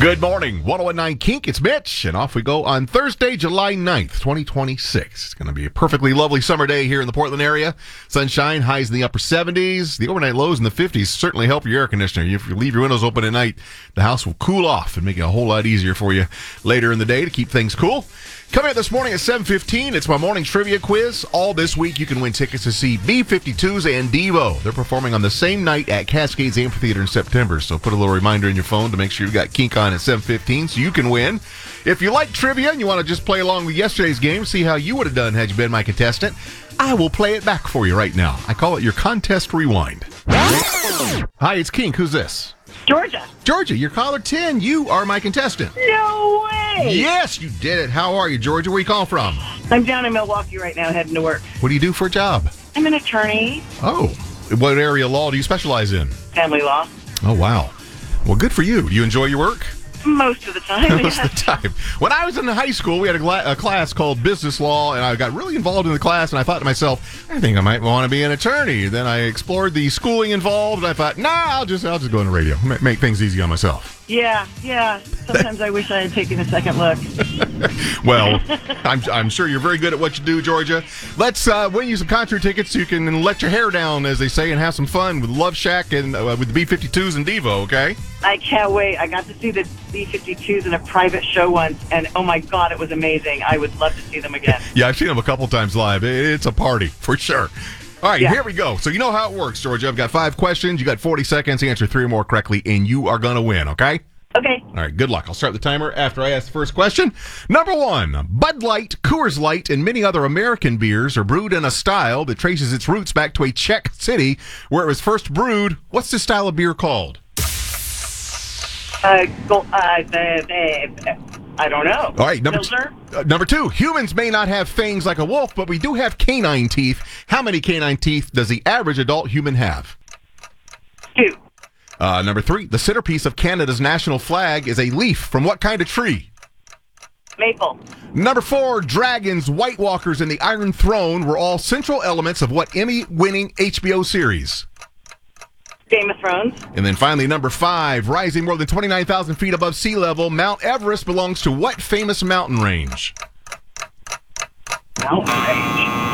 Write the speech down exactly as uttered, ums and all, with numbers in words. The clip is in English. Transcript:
Good morning, one oh one point nine Kink, it's Mitch, and off we go on Thursday, July ninth, twenty twenty-six. It's going to be a perfectly lovely summer day here in the Portland area. Sunshine, highs in the upper seventies. The overnight lows in the fifties certainly help your air conditioner. If you leave your windows open at night, the house will cool off and make it a whole lot easier for you later in the day to keep things cool. Coming up this morning at seven fifteen, it's my morning trivia quiz. All this week, you can win tickets to see B fifty-twos and Devo. They're performing on the same night at Cascades Amphitheater in September, so put a little reminder in your phone to make sure you've got Kink on at seven fifteen so you can win. If you like trivia and you want to just play along with yesterday's game, see how you would have done had you been my contestant, I will play it back for you right now. I call it your contest rewind. Hi, it's Kink. Who's this? Georgia. Georgia, you're caller ten. You are my contestant. No way. Yes, you did it. How are you, Georgia? Where you calling from? I'm down in Milwaukee right now heading to work. What do you do for a job? I'm an attorney. Oh, what area of law do you specialize in? Family law. Oh, wow. Well, good for you. Do you enjoy your work? Most of the time. Most of the time. When I was in high school, we had a, gla- a class called business law, and I got really involved in the class, and I thought to myself, I think I might want to be an attorney. Then I explored the schooling involved, and I thought, nah, I'll just I'll just go into radio, Ma- make things easy on myself. Yeah, yeah. Sometimes I wish I had taken a second look. Well, I'm I'm sure you're very good at what you do, Georgia. Let's uh, win you some concert tickets so you can let your hair down, as they say, and have some fun with Love Shack and uh, with the B fifty-twos and Devo, okay? I can't wait. I got to see the B fifty-twos in a private show once, and oh my God, it was amazing. I would love to see them again. Yeah, I've seen them a couple times live. It's a party, for sure. All right, yeah. Here we go. So you know how it works, Georgia. I've got five questions. You got forty seconds to answer three or more correctly, and you are going to win, okay? Okay. All right, good luck. I'll start the timer after I ask the first question. Number one, Bud Light, Coors Light, and many other American beers are brewed in a style that traces its roots back to a Czech city where it was first brewed. What's this style of beer called? Uh, go, uh, the, the, I don't know. All right, number two, uh, number two, humans may not have fangs like a wolf, but we do have canine teeth. How many canine teeth does the average adult human have? Two. Uh, number three, the centerpiece of Canada's national flag is a leaf from what kind of tree? Maple. Number four, dragons, White Walkers, and the Iron Throne were all central elements of what Emmy-winning H B O series? Game of Thrones. And then finally, number five, rising more than twenty-nine thousand feet above sea level, Mount Everest belongs to what famous mountain range? Mountain range.